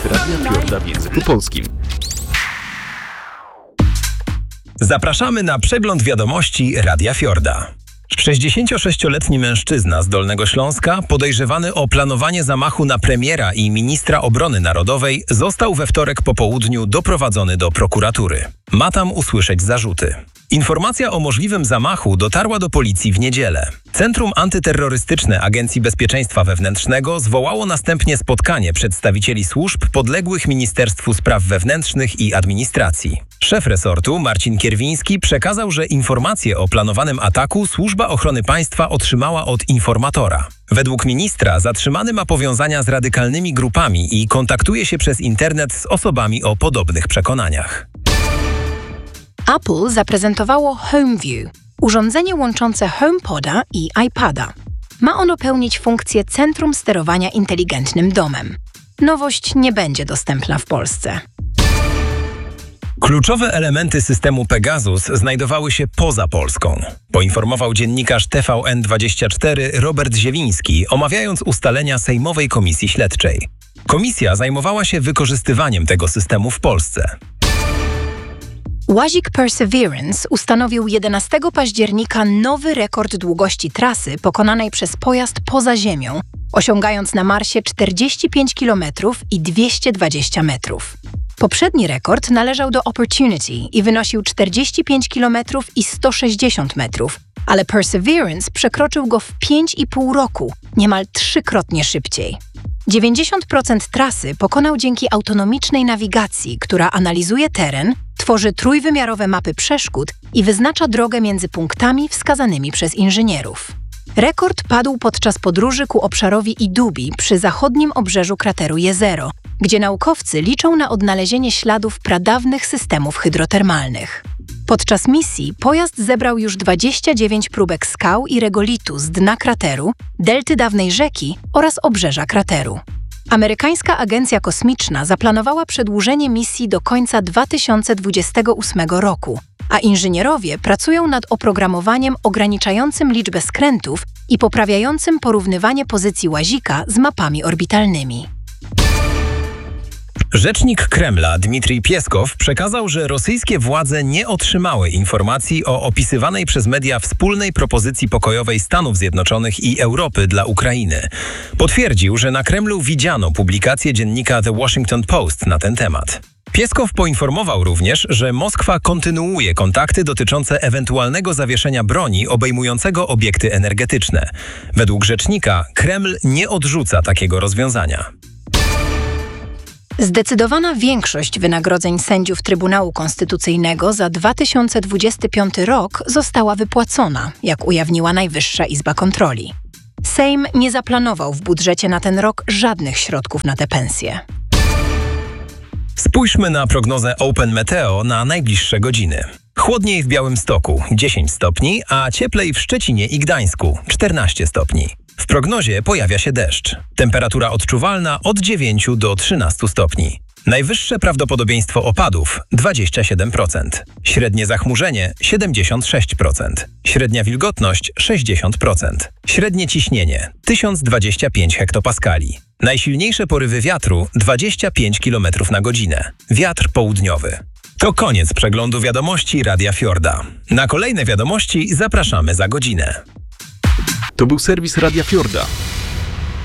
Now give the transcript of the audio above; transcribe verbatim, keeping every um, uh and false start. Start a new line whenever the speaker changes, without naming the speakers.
serwis Radia Fiorda w języku polskim.
Zapraszamy na przegląd wiadomości Radia Fiorda. sześćdziesięciosześcioletni mężczyzna z Dolnego Śląska, podejrzewany o planowanie zamachu na premiera i ministra obrony narodowej, został we wtorek po południu doprowadzony do prokuratury. Ma tam usłyszeć zarzuty. Informacja o możliwym zamachu dotarła do policji w niedzielę. Centrum Antyterrorystyczne Agencji Bezpieczeństwa Wewnętrznego zwołało następnie spotkanie przedstawicieli służb podległych Ministerstwu Spraw Wewnętrznych i Administracji. Szef resortu, Marcin Kierwiński, przekazał, że informację o planowanym ataku Służba Ochrony Państwa otrzymała od informatora. Według ministra zatrzymany ma powiązania z radykalnymi grupami i kontaktuje się przez internet z osobami o podobnych przekonaniach.
Apple zaprezentowało HomeView, urządzenie łączące HomePoda i iPada. Ma ono pełnić funkcję centrum sterowania inteligentnym domem. Nowość nie będzie dostępna w Polsce.
Kluczowe elementy systemu Pegasus znajdowały się poza Polską, poinformował dziennikarz T V N dwadzieścia cztery Robert Ziewiński, omawiając ustalenia Sejmowej Komisji Śledczej. Komisja zajmowała się wykorzystywaniem tego systemu w Polsce.
Łazik Perseverance ustanowił jedenastego października nowy rekord długości trasy pokonanej przez pojazd poza Ziemią, osiągając na Marsie czterdzieści pięć kilometrów i dwieście dwadzieścia metrów. Poprzedni rekord należał do Opportunity i wynosił czterdzieści pięć kilometrów i sto sześćdziesiąt metrów, ale Perseverance przekroczył go w pięć i pół roku, niemal trzykrotnie szybciej. dziewięćdziesiąt procent trasy pokonał dzięki autonomicznej nawigacji, która analizuje teren, tworzy trójwymiarowe mapy przeszkód i wyznacza drogę między punktami wskazanymi przez inżynierów. Rekord padł podczas podróży ku obszarowi Idubi przy zachodnim obrzeżu krateru Jezero, gdzie naukowcy liczą na odnalezienie śladów pradawnych systemów hydrotermalnych. Podczas misji pojazd zebrał już dwadzieścia dziewięć próbek skał i regolitu z dna krateru, delty dawnej rzeki oraz obrzeża krateru. Amerykańska Agencja Kosmiczna zaplanowała przedłużenie misji do końca dwa tysiące dwudziestego ósmego roku, a inżynierowie pracują nad oprogramowaniem ograniczającym liczbę skrętów i poprawiającym porównywanie pozycji łazika z mapami orbitalnymi.
Rzecznik Kremla Dmitrij Pieskow przekazał, że rosyjskie władze nie otrzymały informacji o opisywanej przez media wspólnej propozycji pokojowej Stanów Zjednoczonych i Europy dla Ukrainy. Potwierdził, że na Kremlu widziano publikację dziennika The Washington Post na ten temat. Pieskow poinformował również, że Moskwa kontynuuje kontakty dotyczące ewentualnego zawieszenia broni obejmującego obiekty energetyczne. Według rzecznika Kreml nie odrzuca takiego rozwiązania.
Zdecydowana większość wynagrodzeń sędziów Trybunału Konstytucyjnego za dwa tysiące dwudziesty piąty rok została wypłacona, jak ujawniła Najwyższa Izba Kontroli. Sejm nie zaplanował w budżecie na ten rok żadnych środków na te pensje.
Spójrzmy na prognozę Open Meteo na najbliższe godziny. Chłodniej w Białymstoku dziesięć stopni, a cieplej w Szczecinie i Gdańsku czternaście stopni. W prognozie pojawia się deszcz. Temperatura odczuwalna od dziewięciu do trzynastu stopni. Najwyższe prawdopodobieństwo opadów dwadzieścia siedem procent. Średnie zachmurzenie siedemdziesiąt sześć procent. Średnia wilgotność sześćdziesiąt procent. Średnie ciśnienie tysiąc dwadzieścia pięć hektopaskali. Najsilniejsze porywy wiatru dwadzieścia pięć kilometrów na godzinę. Wiatr południowy. To koniec przeglądu wiadomości Radia Fiorda. Na kolejne wiadomości zapraszamy za godzinę.
To był serwis Radia Fiorda.